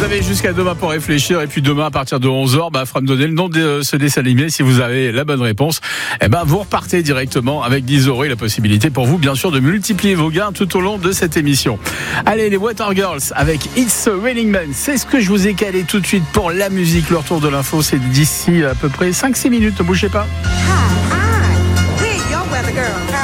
avez jusqu'à demain pour réfléchir. Et puis demain, à partir de 11h, il faudra me donner le nom de ce dessin animé. Si vous avez la bonne réponse, vous repartez directement avec 10 € et la possibilité pour vous, bien sûr, de multiplier vos gains tout au long de cette émission. Allez, les Water Girls avec It's Raining Men. C'est ce que je vous ai calé tout de suite pour la musique. Le retour de l'info, c'est d'ici à peu près 5-6 minutes. Ne bougez pas. Hi, we're your weather girls.